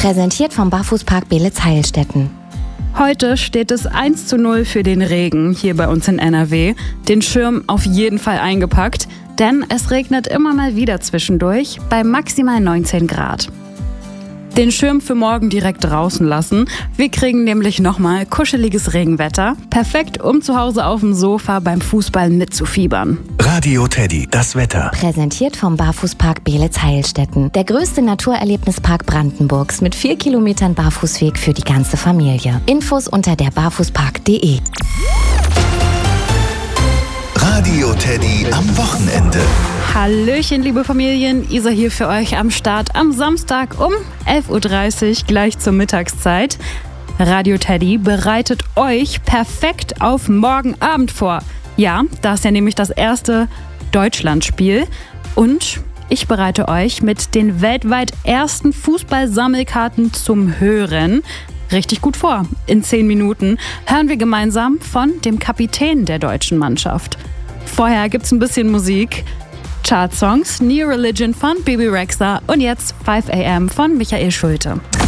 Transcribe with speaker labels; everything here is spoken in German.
Speaker 1: Präsentiert vom Barfußpark Beelitz-Heilstätten.
Speaker 2: Heute steht es 1:0 für den Regen hier bei uns in NRW. Den Schirm auf jeden Fall eingepackt, denn es regnet immer mal wieder zwischendurch bei maximal 19 Grad. Den Schirm für morgen direkt draußen lassen. Wir kriegen nämlich nochmal kuscheliges Regenwetter. Perfekt, um zu Hause auf dem Sofa beim Fußball mitzufiebern.
Speaker 3: Radio Teddy, das Wetter.
Speaker 1: Präsentiert vom Barfußpark Beelitz-Heilstätten. Der größte Naturerlebnispark Brandenburgs mit 4 Kilometern Barfußweg für die ganze Familie. Infos unter derbarfußpark.de.
Speaker 3: Radio Teddy am Wochenende.
Speaker 2: Hallöchen, liebe Familien, Isa hier für euch am Start am Samstag um 11:30 Uhr, gleich zur Mittagszeit. Radio Teddy bereitet euch perfekt auf morgen Abend vor. Ja, da ist ja nämlich das erste Deutschlandspiel und ich bereite euch mit den weltweit ersten Fußballsammelkarten zum Hören richtig gut vor. In 10 Minuten hören wir gemeinsam von dem Kapitän der deutschen Mannschaft. Vorher gibt's ein bisschen Musik. Chartsongs, New Religion von Bebe Rexha und jetzt 5 AM von Michael Schulte.